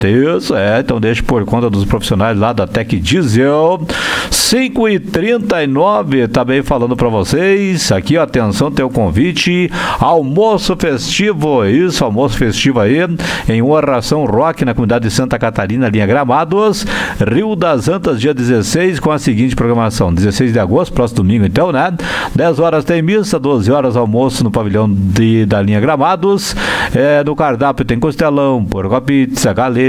Isso, então deixe por conta dos profissionais lá da Tec Diesel. 5h39, também falando para vocês, aqui, ó, atenção, tem o convite, almoço festivo, isso, almoço festivo aí, em uma ração rock na comunidade de Santa Catarina, linha Gramados, Rio das Antas, dia 16, com a seguinte programação, 16 de agosto, próximo domingo então, né, 10 horas tem missa, 12 horas almoço no pavilhão da linha Gramados, no cardápio tem costelão, porco, pizza, galeta,